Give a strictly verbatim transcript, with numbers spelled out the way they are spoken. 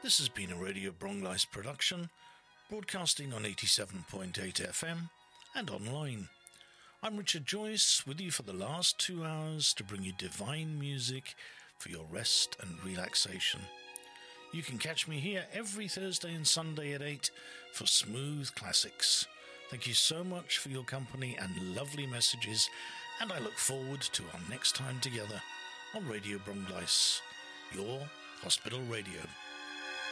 This has been a Radio Bronglice production, broadcasting on eighty-seven point eight F M and online. I'm Richard Joyce, with you for the last two hours to bring you divine music for your rest and relaxation. You can catch me here every Thursday and Sunday at eight for smooth classics. Thank you so much for your company and lovely messages, and I look forward to our next time together on Radio Bronglice, your hospital radio.